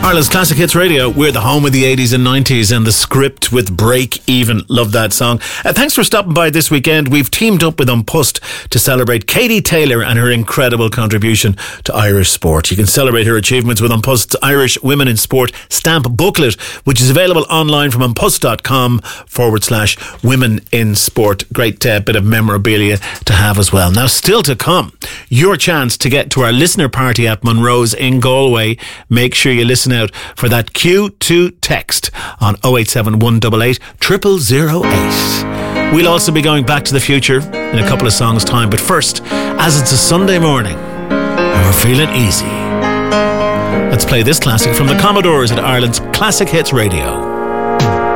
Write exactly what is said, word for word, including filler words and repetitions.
Ireland's Classic Hits Radio. We're the home of the eighties and nineties, and the script with Break Even. Love that song. Uh, thanks for stopping by this weekend. We've teamed up with An Post to celebrate Katie Taylor and her incredible contribution to Irish sport. You can celebrate her achievements with An Post's Irish Women in Sport stamp booklet, which is available online from anpost.com forward slash women in sport. Great uh, bit of memorabilia to have as well. Now, still to come, your chance to get to our listener party at Monroe's in Galway. Make sure you listen out for that Q two text on oh eight seven, one eight eight, zero zero zero eight. We'll also be going back to the future in a couple of songs' time, but first, as it's a Sunday morning and we're feeling easy, let's play this classic from the Commodores at Ireland's Classic Hits Radio.